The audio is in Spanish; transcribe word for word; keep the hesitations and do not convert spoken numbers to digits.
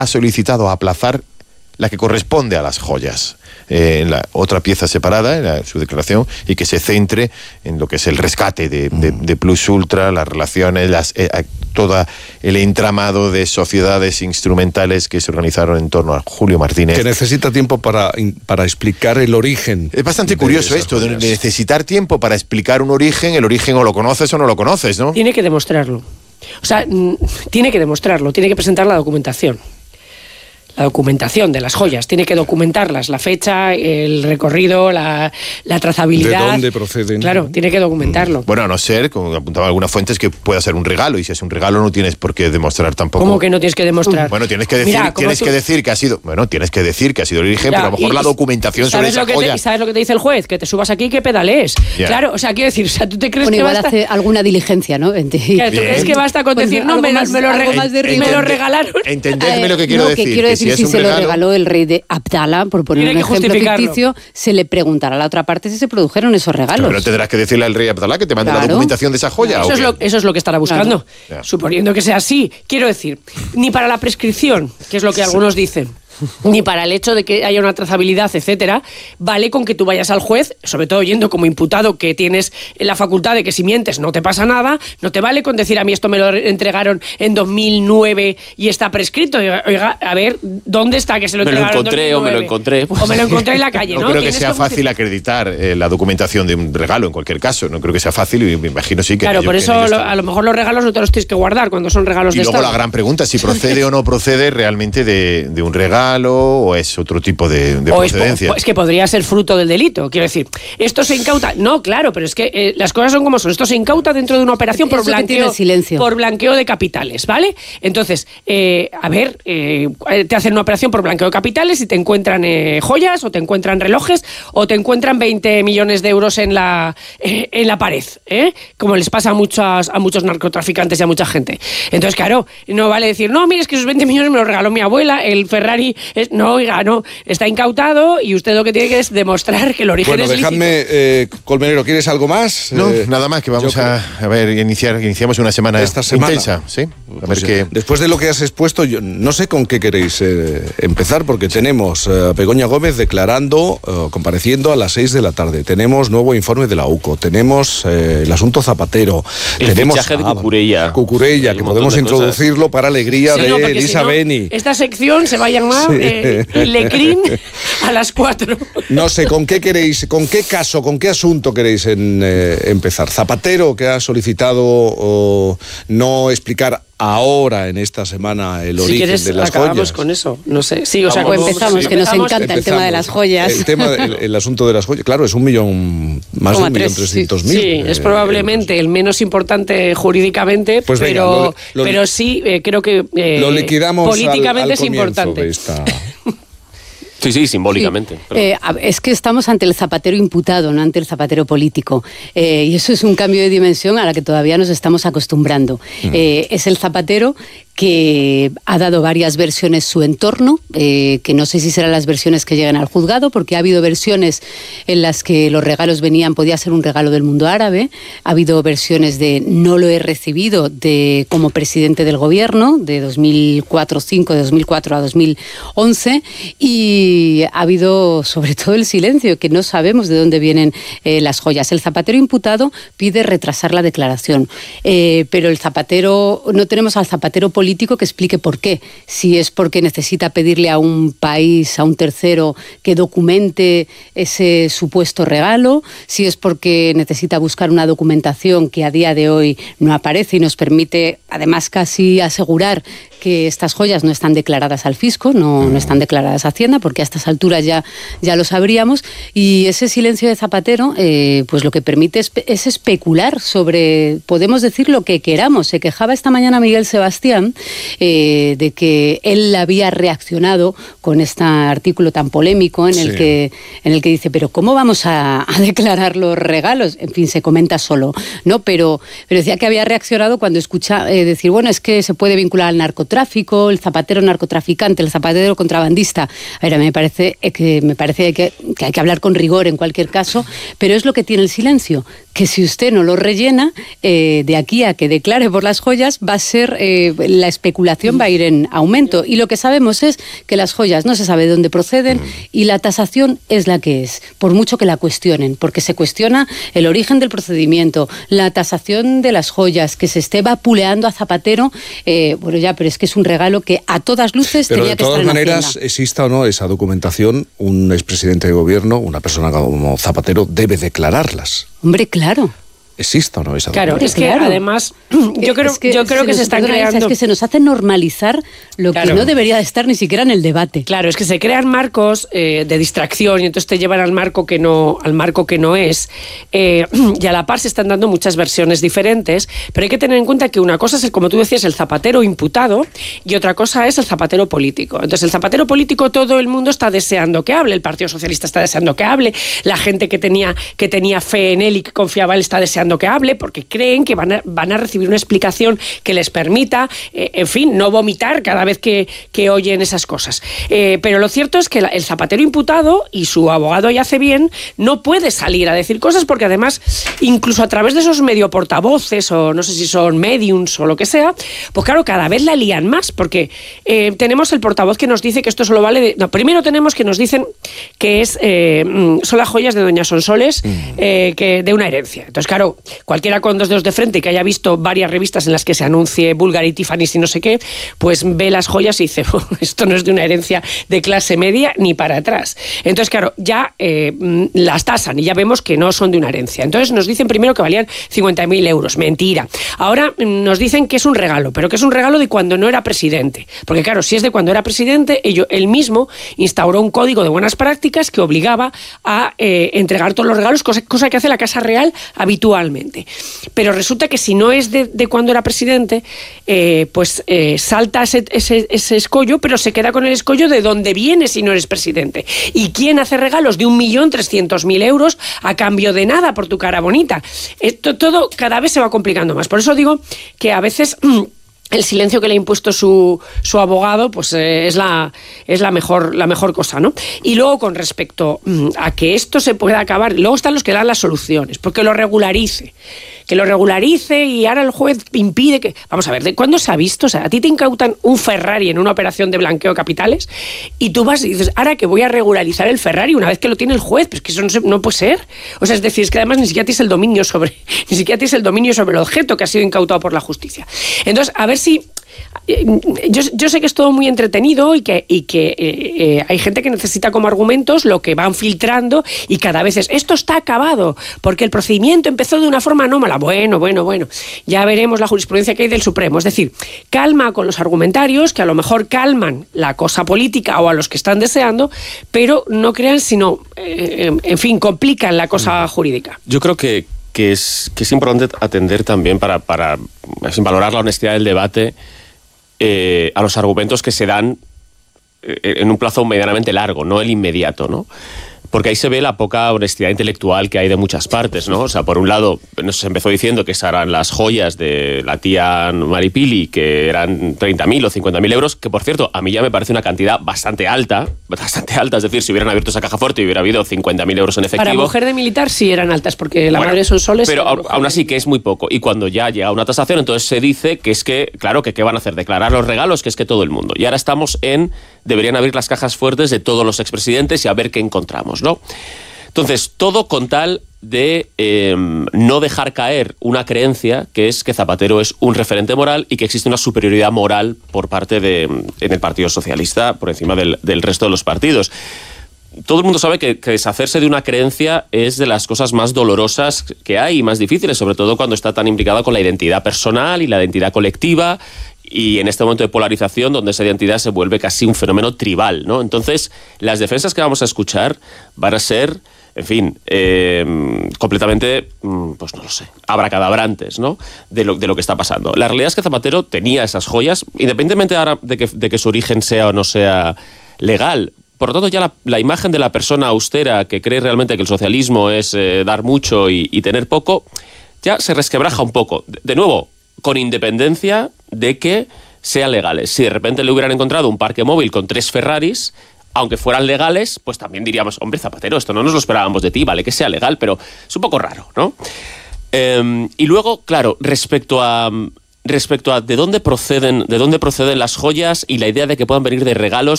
ha solicitado aplazar la que corresponde a las joyas, eh, en la otra pieza separada, en la, su declaración, y que se centre en lo que es el rescate de, de, de Plus Ultra, las relaciones, las, eh, todo el entramado de sociedades instrumentales que se organizaron en torno a Julio Martínez. Que necesita tiempo para, para explicar el origen. Es bastante curioso esto, de necesitar tiempo para explicar un origen. El origen o lo conoces o no lo conoces, ¿no? Tiene que demostrarlo. O sea, tiene que demostrarlo, tiene que presentar la documentación. La documentación de las joyas, tiene que documentarlas, la fecha, el recorrido, la, la trazabilidad. ¿De dónde proceden? Claro, tiene que documentarlo. Bueno, a no ser, como apuntaban algunas fuentes, que pueda ser un regalo, y si es un regalo no tienes por qué demostrar tampoco. ¿Cómo que no tienes que demostrar? Bueno, tienes que decir, Mira, tienes tú... que decir que ha sido, bueno, tienes que decir que ha sido el origen, ya, pero a lo mejor y, la documentación sobre esa joya. ¿Y sabes lo que te dice el juez? Que te subas aquí y que pedalees. Ya. Claro, o sea, quiero decir, o sea, tú te crees bueno, que igual basta... hace alguna diligencia, ¿no? Claro, ¿tú crees que basta con decir, no, me, más, me, lo reg... más de me lo regalaron? Entendedme lo que quiero no, decir. Que quiero que decir, si, es si un se regalo, lo regaló el rey de Abdala, por poner un ejemplo ficticio, se le preguntará a la otra parte si se produjeron esos regalos. Pero tendrás que decirle al rey Abdalá que te mande claro. la documentación de esa joya. Eso, es lo, eso es lo que estará buscando. Claro. Suponiendo que sea así, quiero decir, ni para la prescripción, que es lo que algunos dicen, ni para el hecho de que haya una trazabilidad, etcétera, vale con que tú vayas al juez, sobre todo yendo como imputado, que tienes la facultad de que si mientes no te pasa nada, no te vale con decir a mí esto me lo entregaron en dos mil nueve y está prescrito. Oiga, a ver, ¿dónde está que se lo me entregaron lo encontré en dos mil nueve? o me lo encontré. O me lo encontré en la calle, ¿no? No creo que Tienes sea que fácil acreditar eh, la documentación de un regalo en cualquier caso. No creo que sea fácil y me imagino sí que... Claro, yo, por que eso lo, están... a lo mejor los regalos no te los tienes que guardar cuando son regalos y de luego Estado. la gran pregunta, si procede o no procede realmente de, de un regalo o es otro tipo de, de o procedencia. Es, es que podría ser fruto del delito. Quiero decir, esto se incauta... No, claro, pero es que eh, las cosas son como son. Esto se incauta dentro de una operación por blanqueo, por blanqueo de capitales, ¿vale? Entonces, eh, a ver, eh, te hacen una operación por blanqueo de capitales y te encuentran eh, joyas, o te encuentran relojes, o te encuentran veinte millones de euros en la, eh, en la pared, ¿eh? Como les pasa a, muchas, a muchos narcotraficantes y a mucha gente. Entonces, claro, no vale decir, no, mire, es que esos veinte millones me los regaló mi abuela, el Ferrari... Es, no, oiga, no, está incautado y usted lo que tiene que es demostrar que el origen bueno, es lícito. Bueno, dejadme, eh, Colmenero, ¿quieres algo más? No, eh, nada más, que vamos a, a ver, iniciar, iniciamos una semana, esta semana intensa, ¿sí? A pues ver qué... Después de lo que has expuesto, yo no sé con qué queréis eh, empezar, porque tenemos eh, a Begoña Gómez declarando, eh, compareciendo a las seis de la tarde. Tenemos nuevo informe de la U C O, tenemos eh, el asunto Zapatero, el tenemos fichaje de Cucurella. Cucurella, que podemos introducirlo cosas. Para alegría sí, de no, Elisa si no, Beni. Esta sección se va a llamar sí. eh, Lecrín a las cuatro. No sé, ¿con qué queréis, con qué caso, con qué asunto queréis en, eh, empezar? Zapatero, que ha solicitado oh, no explicar ahora en esta semana el si origen quieres, de las acabamos joyas. con eso, no sé. Sí, o sea, pues empezamos, sí. que nos encanta empezamos. El tema de las joyas. El tema, el, el asunto de las joyas, claro, es un millón, más de un millón trescientos mil. Sí, eh, es probablemente el menos importante jurídicamente, pues venga, pero, lo, lo, pero sí eh, creo que eh, lo liquidamos políticamente al, al es importante. De esta... Sí, sí, simbólicamente. Sí. Eh, es que estamos ante el zapatero imputado, no ante el zapatero político. Eh, y eso es un cambio de dimensión a la que todavía nos estamos acostumbrando. Mm. Eh, es el zapatero que ha dado varias versiones su entorno, eh, que no sé si serán las versiones que llegan al juzgado, porque ha habido versiones en las que los regalos venían, podía ser un regalo del mundo árabe, ha habido versiones de no lo he recibido de como presidente del gobierno, de dos mil cuatro cinco, de dos mil cuatro a dos mil once, y ha habido sobre todo el silencio, que no sabemos de dónde vienen eh, las joyas. El zapatero imputado pide retrasar la declaración, eh, pero el zapatero, no tenemos al zapatero político que explique por qué. Si es porque necesita pedirle a un país, a un tercero, que documente ese supuesto regalo, si es porque necesita buscar una documentación que a día de hoy no aparece y nos permite, además, casi asegurar que estas joyas no están declaradas al fisco, no, no están declaradas a Hacienda, porque a estas alturas ya, ya lo sabríamos, y ese silencio de Zapatero eh, pues lo que permite es, es especular sobre, podemos decir lo que queramos. Se quejaba esta mañana Miguel Sebastián eh, de que él había reaccionado con este artículo tan polémico en el, sí. que, en el que dice, pero ¿cómo vamos a, a declarar los regalos? En fin, se comenta solo, ¿no? Pero, pero decía que había reaccionado cuando escucha eh, decir, bueno, es que se puede vincular al narcotráfico, narcotráfico, el zapatero narcotraficante, el zapatero contrabandista. A ver, me parece que, me parece que, que hay que hablar con rigor en cualquier caso, pero es lo que tiene el silencio, que si usted no lo rellena, eh, de aquí a que declare por las joyas, va a ser, eh, la especulación va a ir en aumento. Y lo que sabemos es que las joyas no se sabe de dónde proceden y la tasación es la que es, por mucho que la cuestionen, porque se cuestiona el origen del procedimiento, la tasación de las joyas, que se esté vapuleando a Zapatero, eh, bueno ya, pero es que es un regalo que a todas luces pero tenía que estar en Pero de todas maneras, exista o no esa documentación, un expresidente de gobierno, una persona como Zapatero, debe declararlas. Hombre, claro. ¿Exista o no esa Claro, documentación? es que claro. además yo creo, es que yo creo se que nos, se están perdona, creando... Es que se nos hace normalizar lo Claro. que no debería de estar ni siquiera en el debate. Claro, es que se crean marcos eh, de distracción y entonces te llevan al marco que no, al marco que no es. Eh, y a la par se están dando muchas versiones diferentes, pero hay que tener en cuenta que una cosa es, el, como tú decías, el zapatero imputado y otra cosa es el zapatero político. Entonces el zapatero político todo el mundo está deseando que hable, el Partido Socialista está deseando que hable, la gente que tenía, que tenía fe en él y que confiaba en él está deseando que hable, porque creen que van a, van a recibir una explicación que les permita, eh, en fin, no vomitar cada vez que, que oyen esas cosas. Eh, pero lo cierto es que la, el zapatero imputado, y su abogado ya hace bien, no puede salir a decir cosas porque además, incluso a través de esos medio portavoces, o no sé si son mediums o lo que sea, pues claro, cada vez la lían más, porque eh, tenemos el portavoz que nos dice que esto solo vale de... No, primero tenemos que nos dicen que es eh, son las joyas de doña Sonsoles eh, que de una herencia. Entonces, claro, cualquiera con dos dedos de frente y que haya visto varias revistas en las que se anuncie Bulgari, Tiffany's y no sé qué, pues ve las joyas y dice, oh, esto no es de una herencia de clase media ni para atrás. Entonces, claro, ya eh, las tasan y ya vemos que no son de una herencia. Entonces nos dicen primero que valían cincuenta mil euros. Mentira. Ahora nos dicen que es un regalo, pero que es un regalo de cuando no era presidente. Porque claro, si es de cuando era presidente, ello, él mismo instauró un código de buenas prácticas que obligaba a eh, entregar todos los regalos, cosa, cosa que hace la Casa Real habitualmente. Pero resulta que si no es de, de cuando era presidente, eh, pues eh, salta ese, ese, ese escollo, pero se queda con el escollo de dónde viene si no eres presidente. ¿Y quién hace regalos de un millón trescientos mil euros a cambio de nada por tu cara bonita? Esto todo cada vez se va complicando más. Por eso digo que a veces... el silencio que le ha impuesto su, su abogado, pues eh, es, la, es la, mejor, la mejor cosa, ¿no? Y luego, con respecto mm, a que esto se pueda acabar, luego están los que dan las soluciones, porque lo regularice. Que lo regularice y ahora el juez impide que... Vamos a ver, ¿de cuándo se ha visto? O sea, a ti te incautan un Ferrari en una operación de blanqueo de capitales y tú vas y dices, ahora que voy a regularizar el Ferrari una vez que lo tiene el juez, pero es que eso no, se, no puede ser. O sea, es decir, es que además ni siquiera tienes el dominio sobre, ni siquiera tienes el dominio sobre el objeto que ha sido incautado por la justicia. Entonces, a ver si... Yo, yo sé que es todo muy entretenido y que, y que eh, eh, hay gente que necesita como argumentos lo que van filtrando y cada vez es, esto está acabado, porque el procedimiento empezó de una forma anómala. Bueno, bueno, bueno, ya veremos la jurisprudencia que hay del Supremo. Es decir, calma con los argumentarios, que a lo mejor calman la cosa política o a los que están deseando, pero no crean, sino, eh, en fin, complican la cosa jurídica. Yo creo que, que, es, que es importante atender también para, para sin valorar la honestidad del debate, Eh, a los argumentos que se dan eh, en un plazo medianamente largo, no el inmediato, ¿no? Porque ahí se ve la poca honestidad intelectual que hay de muchas partes, ¿no? O sea, por un lado, nos empezó diciendo que esas eran las joyas de la tía Maripili, que eran treinta mil o cincuenta mil euros, que por cierto, a mí ya me parece una cantidad bastante alta, bastante alta, es decir, si hubieran abierto esa caja fuerte y hubiera habido cincuenta mil euros en efectivo... Para mujer de militar sí eran altas, porque la bueno, madre son soles... Pero aún, aún así que es muy poco. Y cuando ya llega una tasación, entonces se dice que es que, claro, que qué van a hacer, declarar los regalos, que es que todo el mundo. Y ahora estamos en... Deberían abrir las cajas fuertes de todos los expresidentes y a ver qué encontramos, ¿no? Entonces, todo con tal de eh, no dejar caer una creencia que es que Zapatero es un referente moral y que existe una superioridad moral por parte de en el Partido Socialista por encima del, del resto de los partidos. Todo el mundo sabe que, que deshacerse de una creencia es de las cosas más dolorosas que hay y más difíciles, sobre todo cuando está tan implicada con la identidad personal y la identidad colectiva, y en este momento de polarización donde esa identidad se vuelve casi un fenómeno tribal, ¿no? Entonces, las defensas que vamos a escuchar van a ser, en fin, eh, completamente, pues no lo sé, abracadabrantes, ¿no? De lo, de lo que está pasando. La realidad es que Zapatero tenía esas joyas, independientemente ahora de que, de que su origen sea o no sea legal. Por lo tanto, ya la, la imagen de la persona austera que cree realmente que el socialismo es eh, dar mucho y, y tener poco, ya se resquebraja un poco. De, de nuevo, con independencia de que sean legales. Si de repente le hubieran encontrado un parque móvil con tres Ferraris, aunque fueran legales, pues también diríamos, hombre, Zapatero, esto no nos lo esperábamos de ti, vale que sea legal, pero es un poco raro, ¿no? Eh, y luego, claro, respecto a... Respecto a de dónde proceden, de dónde proceden las joyas y la idea de que puedan venir de regalos,